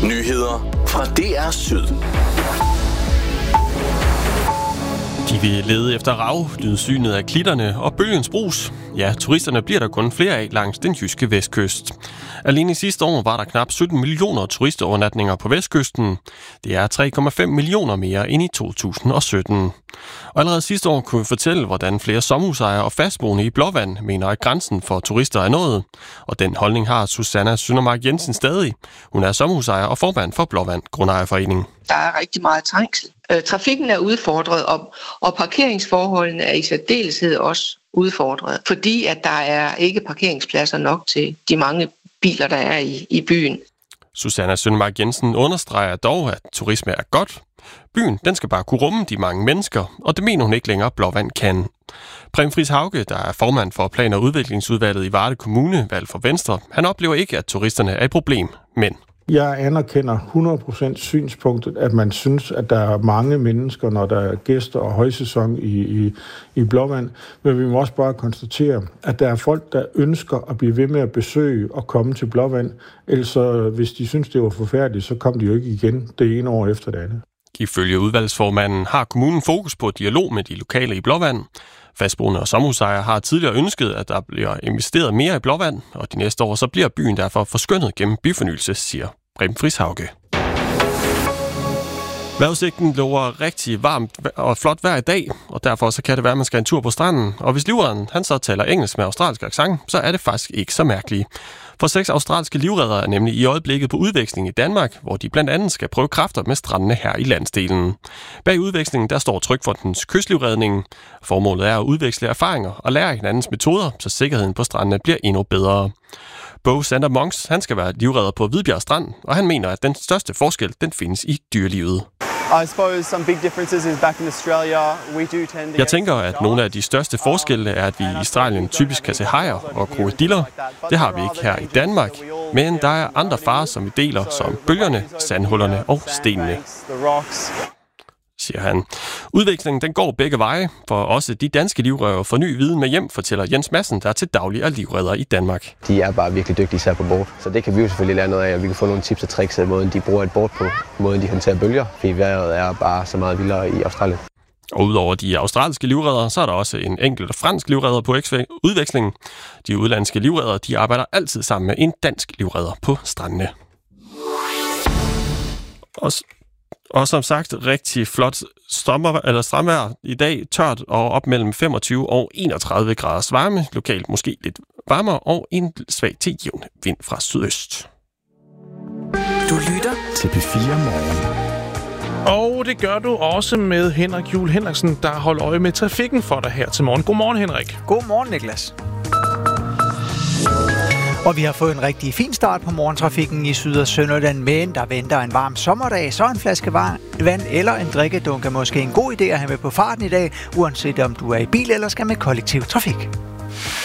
Nyheder fra DR Syd. De vil lede efter rav, lyde synet af klitterne og bølgens brus. Ja, turisterne bliver der kun flere af langs den jyske vestkyst. Alene i sidste år var der knap 17 millioner turistovernatninger på vestkysten. Det er 3,5 millioner mere end i 2017. Og allerede sidste år kunne vi fortælle, hvordan flere sommerhusejere og fastboende i Blåvand mener, at grænsen for turister er nået. Og den holdning har Susanna Søndermark Jensen stadig. Hun er sommerhusejer og formand for Blåvand Grundejerforening. Der er rigtig meget trængsel. Trafikken er udfordret, og parkeringsforholdene er i særdeleshed også udfordret, fordi at der er ikke parkeringspladser nok til de mange biler, der er i byen. Susanna Søndermark Jensen understreger dog, at turisme er godt. Byen den skal bare kunne rumme de mange mennesker, og det mener hun ikke længere Blåvand kan. Preben Friis Hauge, der er formand for Plan- og Udviklingsudvalget i Varde Kommune, valgt for Venstre, han oplever ikke, at turisterne er et problem, men... Jeg anerkender 100% synspunktet, at man synes, at der er mange mennesker, når der er gæster og højsæson i Blåvand. Men vi må også bare konstatere, at der er folk, der ønsker at blive ved med at besøge og komme til Blåvand. Ellers hvis de synes, det var forfærdeligt, så kom de jo ikke igen det ene år efter det andet. Ifølge udvalgsformanden har kommunen fokus på dialog med de lokale i Blåvand. Fastboende og sommerhusejere har tidligere ønsket, at der bliver investeret mere i Blåvand, og de næste år så bliver byen derfor forskønnet gennem byfornyelse, siger Preben Friis Hauge. Vejrudsigten lover rigtig varmt og flot vejr i dag, og derfor så kan det være, at man skal en tur på stranden. Og hvis livredderen han så taler engelsk med australsk accent, så er det faktisk ikke så mærkeligt. For 6 australske livreddere er nemlig i øjeblikket på udveksling i Danmark, hvor de blandt andet skal prøve kræfter med strandene her i landsdelen. Bag udvekslingen der står Trygfondens kystlivredning. Formålet er at udveksle erfaringer og lære hinandens metoder, så sikkerheden på strandene bliver endnu bedre. Bo Sander Monks, han skal være livredder på Hvidbjerg Strand, og han mener, at den største forskel den findes i dyrelivet. Jeg tænker, at nogle af de største forskelle er, at vi i Australien typisk kan se hajer og krokodiller. Det har vi ikke her i Danmark, men der er andre farer, som vi deler, som bølgerne, sandhullerne og stenene, siger han. Udvekslingen den går begge veje, for også de danske livrøver får ny viden med hjem, fortæller Jens Madsen, der er til daglig er livredder i Danmark. De er bare virkelig dygtige især på board, så det kan vi jo selvfølgelig lære noget af, og vi kan få nogle tips og tricks af måden, de bruger et board på, måden de håndterer bølger, fordi vejret er bare så meget vildere i Australien. Og udover de australske livredder, så er der også en enkelt fransk livredder på udvekslingen. De udlandske livredder, de arbejder altid sammen med en dansk livredder på strandene. Og som sagt, rigtig flot strandvejr i dag, tørt og op mellem 25 og 31 graders varme, lokalt måske lidt varmere og en svag til jævn vind fra sydøst. Du lytter til P4 Morgen. Og det gør du også med Henrik Juhl Henriksen, der holder øje med trafikken for dig her til morgen. Godmorgen, Henrik. Godmorgen, Niklas. Og vi har fået en rigtig fin start på morgentrafikken i Syd- og Sønderjylland, men der venter en varm sommerdag, så en flaske vand eller en drikkedunk er måske en god idé at have med på farten i dag, uanset om du er i bil eller skal med kollektiv trafik.